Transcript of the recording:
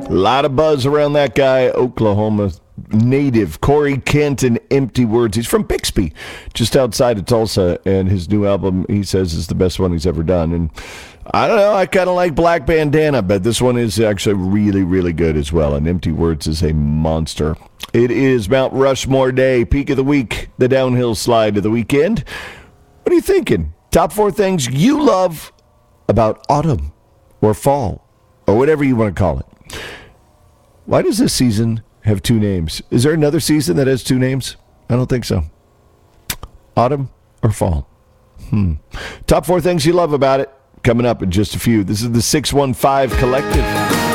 A lot of buzz around that guy, Oklahoma native Corey Kent and Empty Words. He's from Bixby, just outside of Tulsa, and his new album, he says, is the best one he's ever done. And I don't know, I kind of like Black Bandana, but this one is actually really, really good as well, and Empty Words is a monster. It is Mount Rushmore Day, peak of the week, the downhill slide of the weekend. What are you thinking? Top 4 things you love about autumn or fall or whatever you want to call it. Why does this season have 2 names? Is there another season that has 2 names? I don't think so. Autumn or fall? Top 4 things you love about it. Coming up in just a few. This is the 615 Collective.